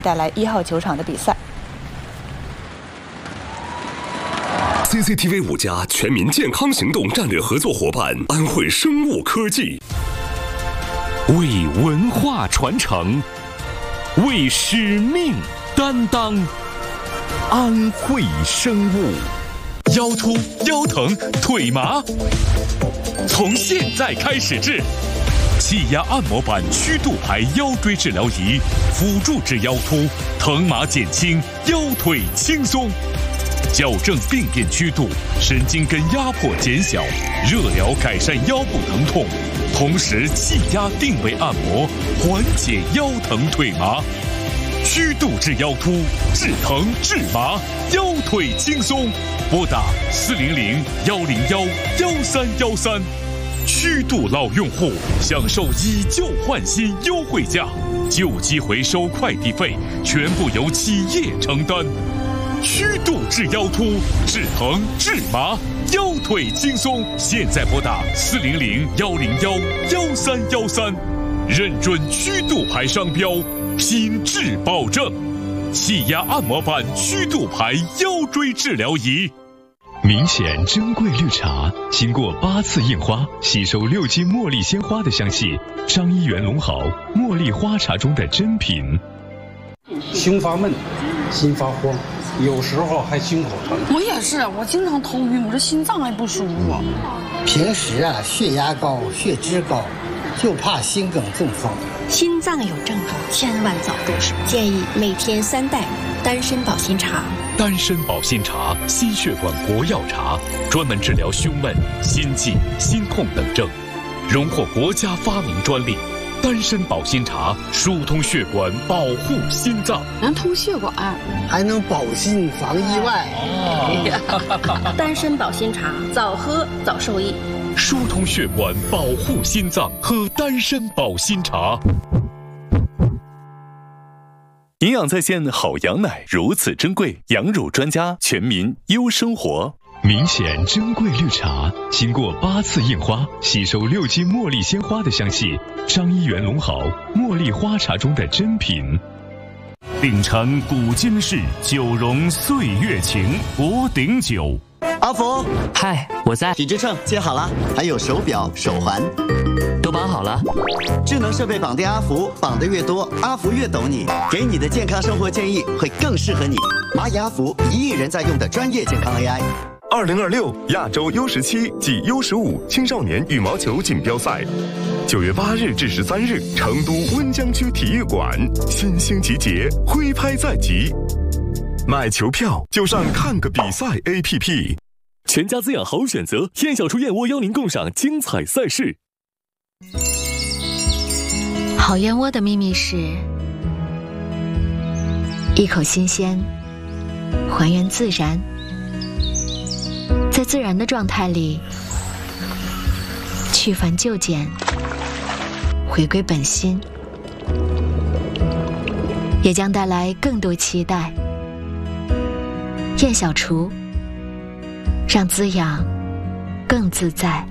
带来1号球场的比赛。 CCTV 5家全民健康行动战略合作伙伴安慧生物科技， 为文化传承，为使命担当。安慧生物，腰突、腰疼、腿麻，从现在开始治。气压按摩板曲度牌腰椎治疗仪，辅助治腰突，疼麻减轻，腰腿轻松。矫正病变曲度，神经根压迫减小，热疗改善腰部疼痛，同时气压定位按摩，缓解腰疼腿麻。曲度治腰突，治疼治麻，腰腿轻松。拨打400-101-1313。曲度老用户享受以旧换新优惠价，旧机回收快递费全部由企业承担。曲度治腰突，治疼治麻，腰腿轻松。现在拨打400-101-1313，认准曲度牌商标，品质保证。气压按摩板曲度牌腰椎治疗仪。 明显珍贵绿茶，经过8次印花，吸收6斤茉莉鲜花的香气。张一元龙好茉莉花茶中的珍品。 胸发闷，心发慌，有时候还心口疼。 我也是，我经常头晕，我这心脏还不舒服。 平时血压高，血脂高，就怕心梗中风。 心脏有症状，千万早重视。建议每天3袋丹参保心茶。 丹参保心茶，心血管国药茶，专门治疗胸闷、心悸、心痛等症，荣获国家发明专利。丹参保心茶疏通血管，保护心脏， 能通血管， 还能保心防意外。 丹参保心茶，早喝早受益。 疏通血管，保护心脏，喝丹参保心茶。 营养在线好羊奶如此珍贵，羊乳专家，全民优生活。 明显珍贵绿茶，经过8次印花，吸收6斤茉莉鲜花的香气。张一元龙好茉莉花茶中的珍品。 秉承古今式，酒容岁月情，博鼎酒。 阿福， 嗨，我在。 体脂秤接好了，还有手表、手环， 都绑好了。 智能设备绑定阿福，绑得越多，阿福越懂你，给你的健康生活建议会更适合你。蚂蚁阿福，1亿人在用的专业健康 AI。 2026亚洲U17暨U15青少年羽毛球锦标赛，9月8日至13日，成都温江区体育馆，新星集结，挥拍在即。买球票就上看个比赛 APP。 全家滋养好选择，燕小厨燕窝邀您共赏精彩赛事。 好燕窝的秘密是一口新鲜，还原自然，在自然的状态里去繁就简，回归本心，也将带来更多期待。燕小厨，让滋养更自在。